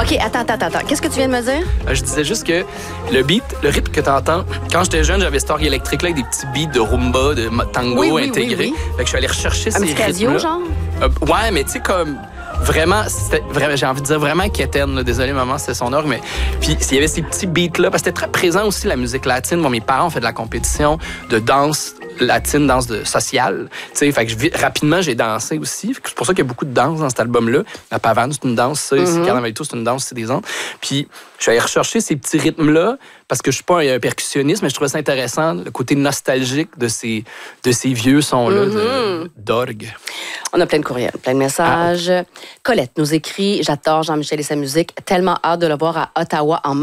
OK, attends. Qu'est-ce que tu viens de me dire? Je disais juste que le rythme que tu entends, quand j'étais jeune, j'avais Story électrique là, avec des petits beats de rumba, de tango intégrés. Fait que je suis allé rechercher ces rythmes-là. Un petit Casio, genre? Ouais, mais tu sais, comme... Vraiment, j'ai envie de dire vraiment quétaine, là. Désolé, maman, c'était son heure, mais... Puis, il y avait ces petits beats-là, parce que c'était très présent aussi, la musique latine. Moi, mes parents ont fait de la compétition de danse latine, danse sociale. Tu sais, fait que rapidement, j'ai dansé aussi. C'est pour ça qu'il y a beaucoup de danse dans cet album-là. La pavane, c'est une danse, ça. Ici, Carnaval c'est une danse, c'est des ondes. Puis, je suis allé rechercher ces petits rythmes-là, parce que je suis pas un percussionniste, mais je trouvais ça intéressant, le côté nostalgique de ces vieux sons-là d'orgue. On a plein de courriels, plein de messages. Colette nous écrit « J'adore Jean-Michel et sa musique. Tellement hâte de le voir à Ottawa en